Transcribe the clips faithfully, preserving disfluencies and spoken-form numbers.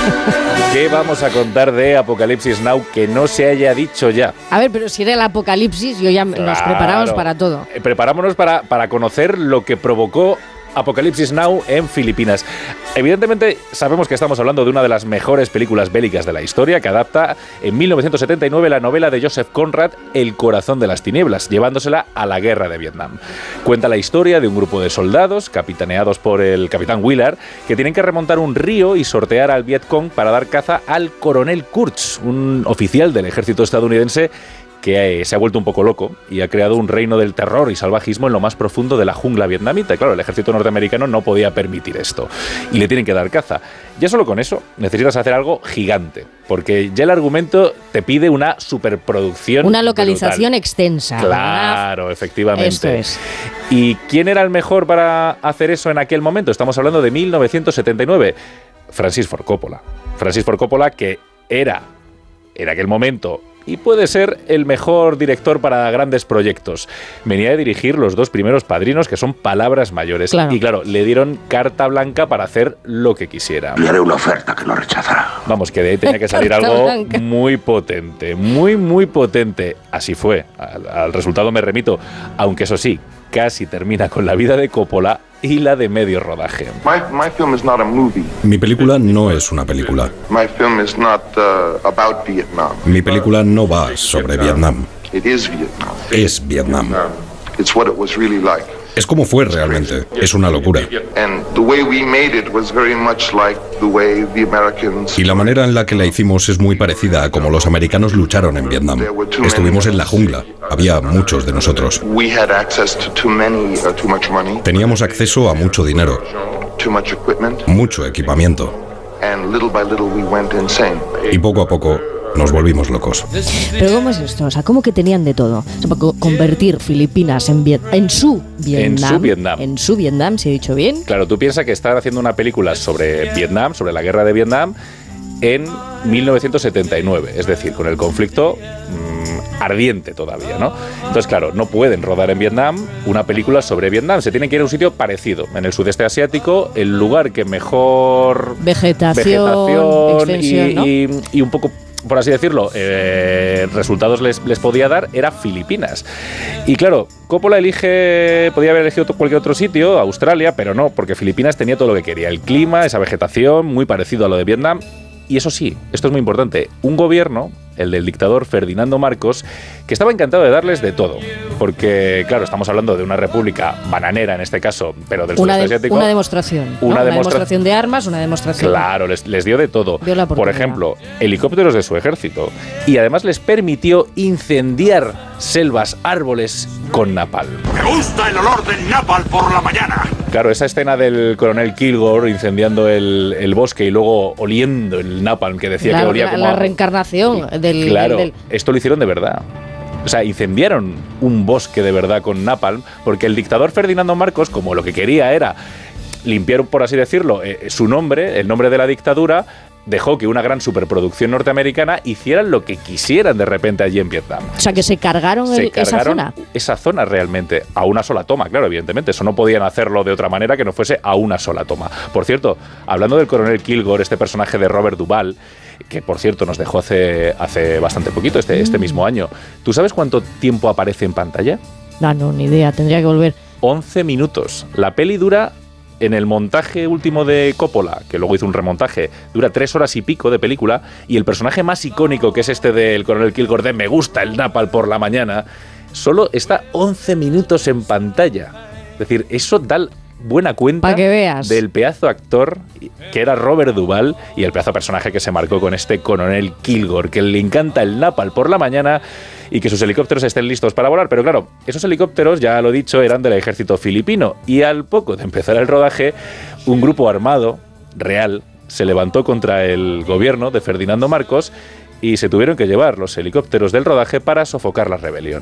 ¿Qué vamos a contar de Apocalipsis Now que no se haya dicho ya? A ver, pero si era el apocalipsis, yo ya Claro. nos preparamos para todo. Eh, Preparámonos para, para conocer lo que provocó Apocalipsis Now en Filipinas. Evidentemente sabemos que estamos hablando de una de las mejores películas bélicas de la historia, que adapta en mil novecientos setenta y nueve la novela de Joseph Conrad, El corazón de las tinieblas, llevándosela a la guerra de Vietnam. Cuenta la historia de un grupo de soldados, capitaneados por el capitán Willard, que tienen que remontar un río y sortear al Vietcong para dar caza al coronel Kurtz, un oficial del ejército estadounidense que se ha vuelto un poco loco y ha creado un reino del terror y salvajismo en lo más profundo de la jungla vietnamita. Y claro, el ejército norteamericano no podía permitir esto y le tienen que dar caza. Ya solo con eso necesitas hacer algo gigante, porque ya el argumento te pide una superproducción. Una localización brutal. extensa. Claro, una... efectivamente. Esto es. ¿Y quién era el mejor para hacer eso en aquel momento? Estamos hablando de mil novecientos setenta y nueve. Francis Ford Coppola. Francis Ford Coppola, que era en aquel momento y puede ser el mejor director para grandes proyectos. Venía de dirigir los dos primeros Padrinos, que son palabras mayores. Claro. Y claro, le dieron carta blanca para hacer lo que quisiera. Le haré una oferta que no rechazará. Vamos, que de ahí tenía que salir Carta algo blanca. muy potente, muy, muy potente. Así fue. Al, al resultado me remito, aunque eso sí, casi termina con la vida de Coppola y la de medio rodaje. My, my film is not a movie. Mi película no es una película. My film is not uh, about Vietnam. Mi película no va sobre Vietnam. It is Vietnam. Es Vietnam. It's what it was really like. Es como fue realmente. Es una locura. And the way we made it was very much like the way the Americans. Y la manera en la que la hicimos es muy parecida a como los americanos lucharon en Vietnam. Estuvimos en la jungla. Había muchos de nosotros. We had access to too many, uh, too much money, Teníamos acceso a mucho dinero, too much equipment, mucho equipamiento. and little by little we went insane. Y poco a poco nos volvimos locos. Pero ¿cómo es esto? O sea, ¿cómo que tenían de todo? O sea, para co- convertir Filipinas en, Viet- en su Vietnam. su Vietnam. En su Vietnam, si he dicho bien. Claro, tú piensas que están haciendo una película sobre Vietnam, sobre la guerra de Vietnam, en mil novecientos setenta y nueve, es decir, con el conflicto mmm, ardiente todavía, ¿no? Entonces, claro, no pueden rodar en Vietnam una película sobre Vietnam, se tienen que ir a un sitio parecido, en el sudeste asiático, el lugar que mejor Vegetación, vegetación extensión, y, ¿no? y, y un poco, por así decirlo, eh, resultados les, les podía dar, era Filipinas. Y claro, Coppola elige, podía haber elegido cualquier otro sitio, Australia, pero no, porque Filipinas tenía todo lo que quería, el clima, esa vegetación, muy parecido a lo de Vietnam. Y eso sí, esto es muy importante, un gobierno, el del dictador Ferdinando Marcos, que estaba encantado de darles de todo. Porque, claro, estamos hablando de una república bananera en este caso, pero del Una, sudeste de- asiático. una demostración. ¿no? Una Una, demostra- demostración de armas, una demostración. Claro, les, les dio de todo. Dio la Por oportunidad. ejemplo, helicópteros de su ejército. Y además les permitió incendiar selvas, árboles con napalm. ¡Me gusta el olor del napalm por la mañana! Claro, esa escena del coronel Kilgore incendiando el, el bosque y luego oliendo el napalm que decía La, que olía la- como la a- reencarnación del, Claro, del- esto lo hicieron de verdad. O sea, incendiaron un bosque de verdad con napalm, porque el dictador Ferdinando Marcos, como lo que quería era limpiar, por así decirlo, eh, su nombre, el nombre de la dictadura, dejó que una gran superproducción norteamericana hicieran lo que quisieran de repente allí en Vietnam. O sea, que se cargaron, Se el- esa cargaron zona. esa zona realmente a una sola toma, claro, evidentemente. Eso no podían hacerlo de otra manera que no fuese a una sola toma. Por cierto, hablando del coronel Kilgore, este personaje de Robert Duvall, que por cierto nos dejó hace, hace bastante poquito, este, este mismo año. ¿Tú sabes cuánto tiempo aparece en pantalla? No, no, ni idea, tendría que volver. once minutos. La peli dura, en el montaje último de Coppola, que luego hizo un remontaje, dura tres horas y pico de película, y el personaje más icónico, que es este del coronel Kilgore de "me gusta el napalm por la mañana", solo está once minutos en pantalla. Es decir, eso da buena cuenta Pa' que veas. del pedazo actor que era Robert Duvall y el pedazo personaje que se marcó con este coronel Kilgore, que le encanta el napalm por la mañana y que sus helicópteros estén listos para volar. Pero claro, esos helicópteros, ya lo he dicho, eran del ejército filipino, y al poco de empezar el rodaje, un grupo armado real se levantó contra el gobierno de Ferdinando Marcos y se tuvieron que llevar los helicópteros del rodaje para sofocar la rebelión.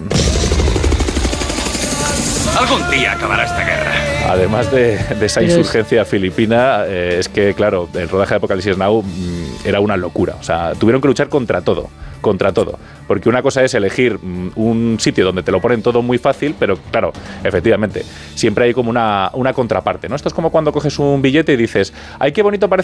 Algún día acabará esta guerra. Además de, de esa Pero es- insurgencia filipina, eh, es que, claro, el rodaje de Apocalipsis Now mm, era una locura. O sea, tuvieron que luchar contra todo, contra todo. Porque una cosa es elegir mm, un sitio donde te lo ponen todo muy fácil, pero claro, efectivamente, siempre hay como una, una contraparte, ¿no? Esto es como cuando coges un billete y dices, ¡ay, qué bonito parece